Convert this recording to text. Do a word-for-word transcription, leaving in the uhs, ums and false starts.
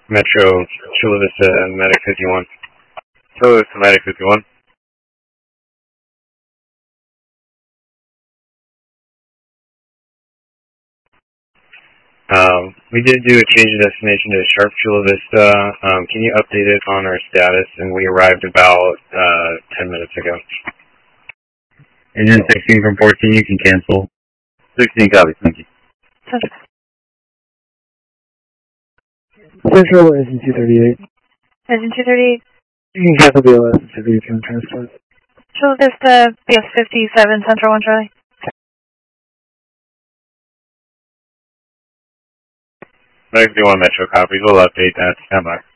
Metro, Chula Vista, and Medic fifty-one. Chula Vista, Medic fifty-one. Um, we did do a change of destination to Sharp Chula Vista. Um, can you update it on our status? And we arrived about uh, ten minutes ago. Engine sixteen from fourteen, you can cancel. sixteen copies, thank you. Central, engine two thirty-eight. Engine two thirty-eight. You can cancel B L S and if you can transport. Chula Vista, B S fifty-seven, Central one Charlie. Medic fifty-one Metro copies. We'll update that. Stand by.